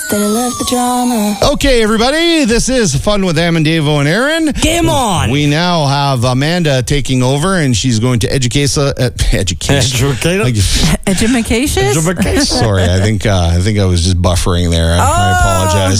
They love the drama. Okay, everybody, this is Fun with Am and Davo and Aaron. Game on. We now have Amanda taking over, and she's going to educate us. Education. Edumacacious? Sorry, I think I was just buffering there. I apologize.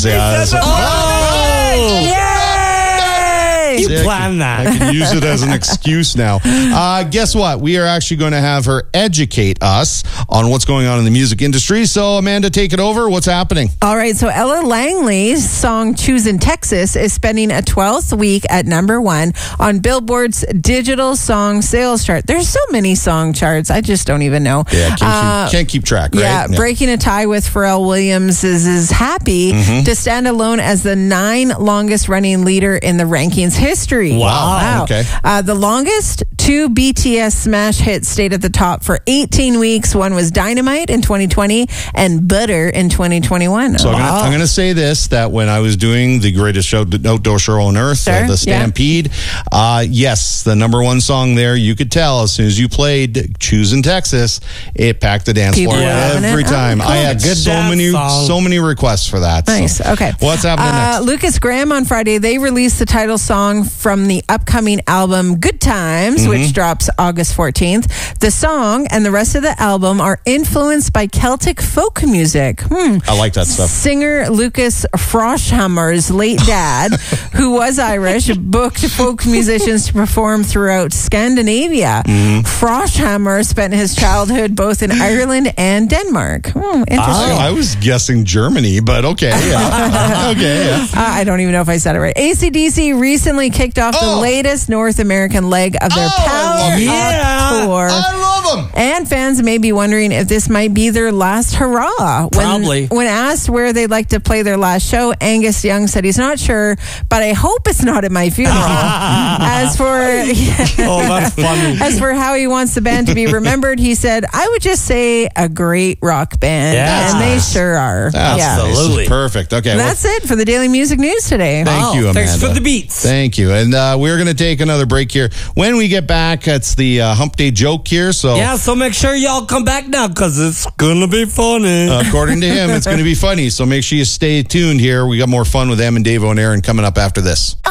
You planned that. I can use it as an excuse now. Guess what? We are actually going to have her educate us on what's going on in the music industry. So, Amanda, take it over. What's happening? All right, so Ella Langley's song Choosin' Texas is spending a 12th week at number 1 on Billboard's digital song sales chart. There's so many song charts, I just don't even know. Yeah, can't keep track, right? Yeah, breaking a tie with Pharrell Williams is happy to stand alone as the 9 longest running leader in the rankings history. Wow. Okay. The longest 2 BTS smash hits stayed at the top for 18 weeks. One was Dynamite in 2020 and Butter in 2021. So I'm going to say this, that when I was doing the greatest outdoor show on earth, the Stampede, yes, the number 1 song there, you could tell as soon as you played Choosin' Texas, it packed the dance floor every time. Cool. I had so many requests for that. Nice. So. Okay. What's happening next? Lucas Graham on Friday, they released the title song from the upcoming album Good Times, which drops August 14th. The song and the rest of the album are influenced by Celtic folk music. I like that stuff. Singer Lucas Froshhammer's late dad, who was Irish, booked folk musicians to perform throughout Scandinavia. Froshhammer spent his childhood both in Ireland and Denmark. Interesting. I was guessing Germany, but okay. Yeah. Okay. Yeah. I don't even know if I said it right. AC/DC recently kicked off the latest North American leg of their Power Up tour. I love them. And fans may be wondering if this might be their last hurrah. Probably. When asked where they'd like to play their last show, Angus Young said he's not sure, but I hope it's not at my funeral. As that's funny. As for how he wants the band to be remembered, he said, I would just say a great rock band. Yeah. And they sure are. Absolutely. Nice. Perfect. Okay. And that's it for the Daily Music News today. Thank you, Amanda. Thanks for the beats. Thank you. And we're going to take another break here. When we get back, it's the Hump Day joke here. So make sure y'all come back now because it's going to be funny. According to him, it's going to be funny. So make sure you stay tuned here. We got more fun with Am and Davo and Aaron coming up after this.